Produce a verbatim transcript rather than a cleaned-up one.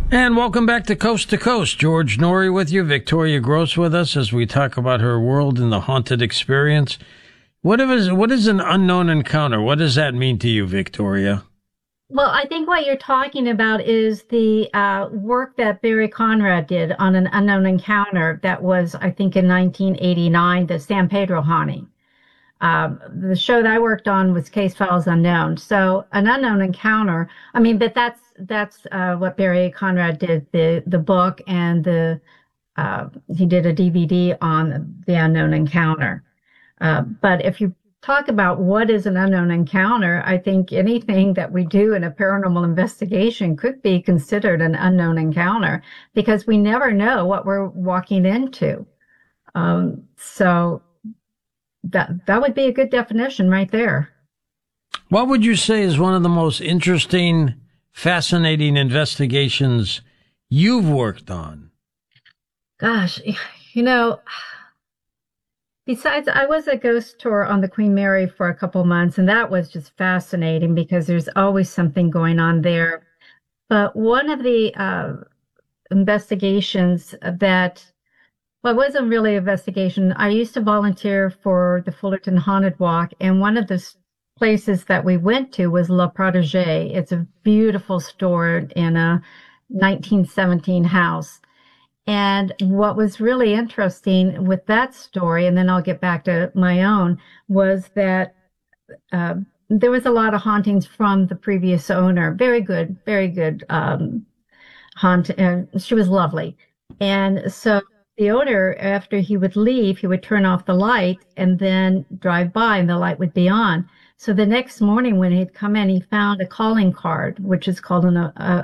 And welcome back to Coast to Coast. George Noory with you, Victoria Gross with us as we talk about her world in the haunted experience. What is, what is an unknown encounter? What does that mean to you, Victoria? Well, I think what you're talking about is the uh, work that Barry Conrad did on an unknown encounter that was, I think, in nineteen eighty-nine, the San Pedro haunting. Um, the show that I worked on was Case Files Unknown. So an unknown encounter, I mean, but that's that's uh, what Barry Conrad did, the the book, and the uh, he did a D V D on the unknown encounter. Uh, but if you talk about what is an unknown encounter, I think anything that we do in a paranormal investigation could be considered an unknown encounter because we never know what we're walking into. Um, so that that would be a good definition right there. What would you say is one of the most interesting, fascinating investigations you've worked on? Gosh, you know, besides, I was a ghost tour on the Queen Mary for a couple months, and that was just fascinating because there's always something going on there. But one of the uh, investigations that, well, it wasn't really an investigation. I used to volunteer for the Fullerton Haunted Walk, and one of the places that we went to was La Protégée. It's a beautiful store in a nineteen seventeen house. And what was really interesting with that story, and then I'll get back to my own, was that uh, there was a lot of hauntings from the previous owner. Very good, very good um, haunt. Uh, she was lovely. And so the owner, after he would leave, he would turn off the light and then drive by and the light would be on. So the next morning when he'd come in, he found a calling card, which is called an, a,